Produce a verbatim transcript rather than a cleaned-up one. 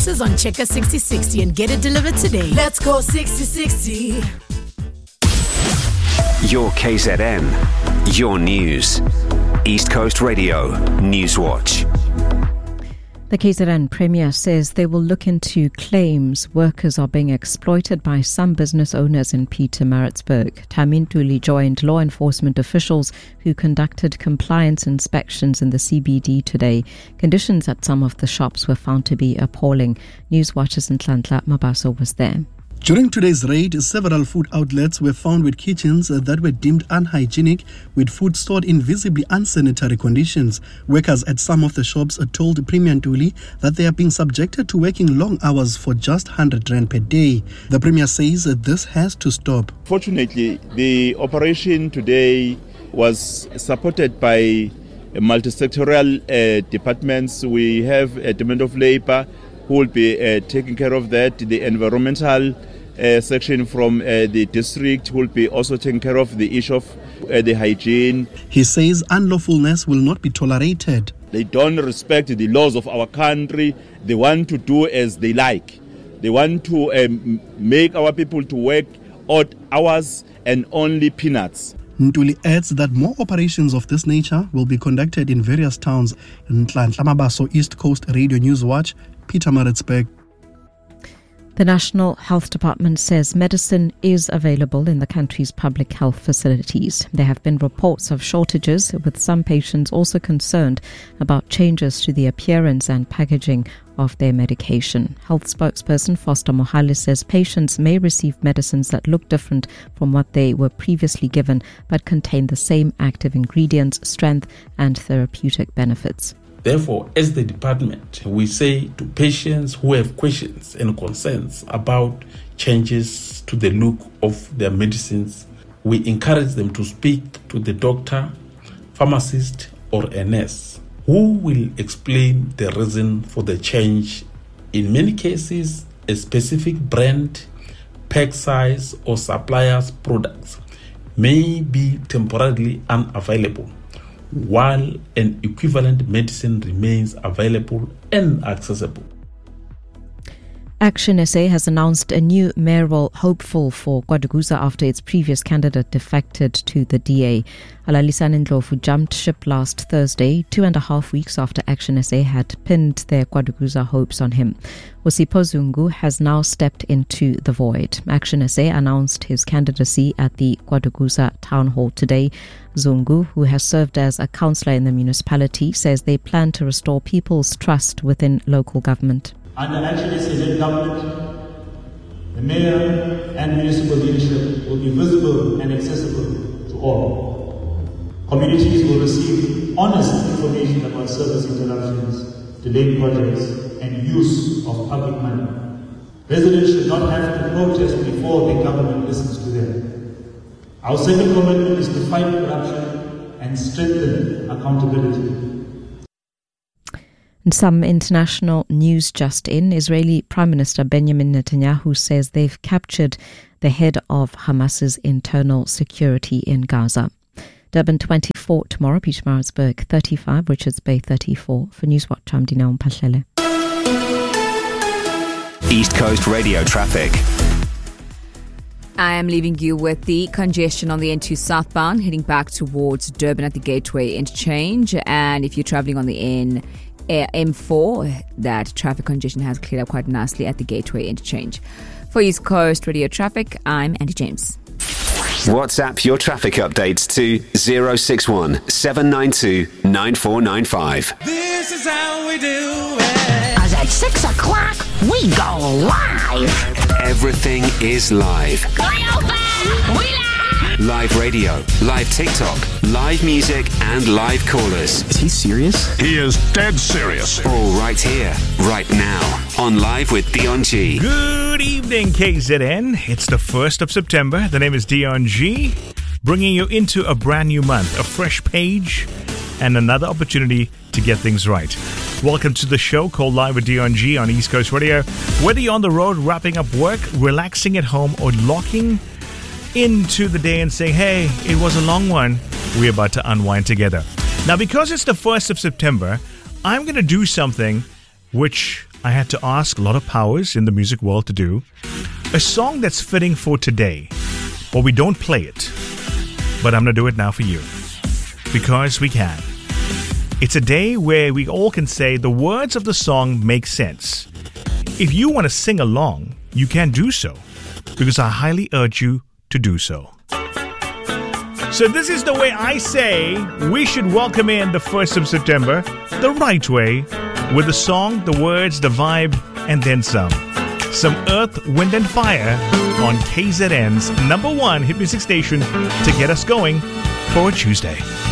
sauces on Checker sixty sixty and get it delivered today. Let's go sixty sixty. Your K Z N, your news. East Coast Radio, Newswatch. The K Z N Premier says they will look into claims workers are being exploited by some business owners in Pietermaritzburg. Tamin Tuli joined law enforcement officials who conducted compliance inspections in the C B D today. Conditions at some of the shops were found to be appalling. Newswatch's Ntlantla Mabaso was there. During today's raid, several food outlets were found with kitchens that were deemed unhygienic, with food stored in visibly unsanitary conditions. Workers at some of the shops told Premier Ntuli that they are being subjected to working long hours for just one hundred rand per day. The Premier says that this has to stop. Fortunately, the operation today was supported by multi-sectorial uh, departments. We have a Department of Labour who will be uh, taking care of that. The environmental uh, section from uh, the district will be also taking care of the issue of uh, the hygiene. He says unlawfulness will not be tolerated. They don't respect the laws of our country. They want to do as they like. They want to um, make our people to work odd hours and only peanuts. Ntuli adds that more operations of this nature will be conducted in various towns. Ntlantla Mabaso, East Coast Radio Newswatch, Pietermaritzburg. The National Health Department says medicine is available in the country's public health facilities. There have been reports of shortages, with some patients also concerned about changes to the appearance and packaging of their medication. Health spokesperson Foster Mohale says patients may receive medicines that look different from what they were previously given, but contain the same active ingredients, strength, and therapeutic benefits. Therefore, as the department, we say to patients who have questions and concerns about changes to the look of their medicines, we encourage them to speak to the doctor, pharmacist, or a nurse, who will explain the reason for the change. In many cases, a specific brand, pack size, or supplier's products may be temporarily unavailable, while an equivalent medicine remains available and accessible. Action S A has announced a new mayoral hopeful for KwaDukuza after its previous candidate defected to the D A. Alalisane Ndlovu jumped ship last Thursday, two and a half weeks after Action S A had pinned their KwaDukuza hopes on him. Usipho Zungu has now stepped into the void. Action S A announced his candidacy at the KwaDukuza town hall today. Zungu, who has served as a councillor in the municipality, says they plan to restore people's trust within local government. Under Action S A government, the mayor and municipal leadership will be visible and accessible to all. Communities will receive honest information about service interruptions, delayed projects, and use of public money. Residents should not have to protest before the government listens to them. Our second commitment is to fight corruption and strengthen accountability. Some international news just in. Israeli Prime Minister Benjamin Netanyahu says they've captured the head of Hamas's internal security in Gaza. Durban twenty-four tomorrow, Pietermaritzburg thirty-five, Richards Bay thirty-four. For Newswatch, I'm Dina Mpahlele. East Coast Radio traffic. I am leaving you with the congestion on the N two southbound, heading back towards Durban at the Gateway Interchange. And if you're travelling on the N M four, that traffic congestion has cleared up quite nicely at the Gateway Interchange. For East Coast Radio Traffic, I'm Andy James. WhatsApp your traffic updates to zero six one seven nine two nine four nine five. This is how we do it. As at six o'clock, we go live. Everything is live. We live. Live radio, live TikTok, live music, and live callers. Is he serious? He is dead serious. All right here, right now, on Live with Dion G. Good evening, K Z N. It's the first of September. The name is Dion G, bringing you into a brand new month, a fresh page, and another opportunity to get things right. Welcome to the show called Live with Dion G on East Coast Radio. Whether you're on the road, wrapping up work, relaxing at home, or locking into the day and saying, hey, it was a long one, we're about to unwind together. Now, because it's the first of September, I'm going to do something which I had to ask a lot of powers in the music world to do a song that's fitting for today. Well, we don't play it, but I'm going to do it now for you because we can. It's a day where we all can say the words of the song make sense. If you want to sing along, you can do so because I highly urge you to do so. So this is the way I say we should welcome in the first of September the right way, with the song, the words, the vibe, and then some. Some Earth, Wind and Fire on K Z N's number one hit music station to get us going for a Tuesday.